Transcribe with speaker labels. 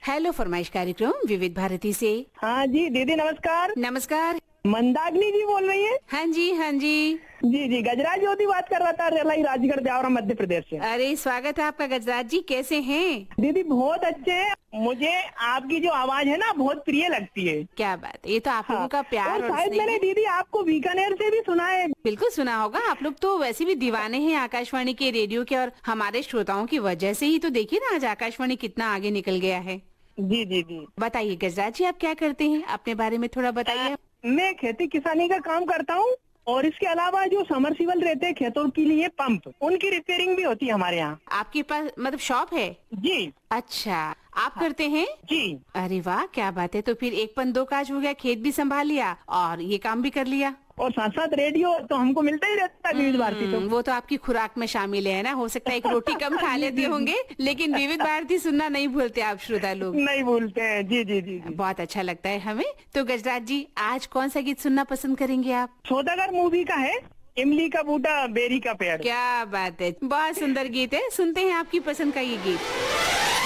Speaker 1: Hello फरमाइश कार्यक्रम विविध भारती से।
Speaker 2: हाँ जी दीदी नमस्कार।
Speaker 1: नमस्कार।
Speaker 2: मंदाकिनी जी बोल रही है?
Speaker 1: हाँ जी हाँ जी।
Speaker 2: जी गजराज ज्योति बात कर रहा था, रेलाई राजगढ़ ब्यावरा मध्य प्रदेश से।
Speaker 1: अरे स्वागत है आपका गजराज जी, कैसे हैं?
Speaker 2: दीदी बहुत अच्छे हैं। मुझे आपकी जो आवाज है ना बहुत प्रिय लगती है।
Speaker 1: क्या बात है, ये तो आप लोगों का प्यार
Speaker 2: और
Speaker 1: और
Speaker 2: शायद
Speaker 1: स्नेह
Speaker 2: मैंने
Speaker 1: है।
Speaker 2: दीदी आपको बीकानेर से भी सुना है।
Speaker 1: बिल्कुल सुना होगा, आप लोग तो वैसे भी दीवाने हैं आकाशवाणी के, रेडियो के, और हमारे श्रोताओं की वजह से ही तो देखिए ना आज आकाशवाणी कितना आगे निकल गया है।
Speaker 2: जी।
Speaker 1: बताइए गजराज जी, आप क्या करते हैं, अपने बारे में थोड़ा बताइए।
Speaker 2: मैं खेती किसानी का काम करता हूँ और इसके अलावा जो समरसीबल रहते हैं खेतों के लिए पंप, उनकी रिपेयरिंग भी होती है हमारे यहाँ।
Speaker 1: आपके पास मतलब शॉप है?
Speaker 2: जी
Speaker 1: अच्छा, आप करते हैं?
Speaker 2: जी।
Speaker 1: अरे वाह क्या बात है, तो फिर एक पन दो काज हो गया, खेत भी संभाल लिया और ये काम भी कर लिया।
Speaker 2: और साथ साथ रेडियो तो हमको मिलता ही रहता है विविध भारती। तो
Speaker 1: वो तो आपकी खुराक में शामिल है ना, हो सकता है एक रोटी कम खा लेते होंगे, लेकिन विविध भारती सुनना नहीं भूलते आप श्रोता लोग।
Speaker 2: नहीं भूलते हैं। जी।
Speaker 1: बहुत अच्छा लगता है हमें। तो गजराज जी आज कौन सा गीत सुनना पसंद करेंगे आप?
Speaker 2: सौदागर मूवी का है, इमली का बूटा बेरी का पेड़।
Speaker 1: क्या बात है, बहुत सुंदर गीत है, सुनते हैं आपकी पसंद का ये गीत।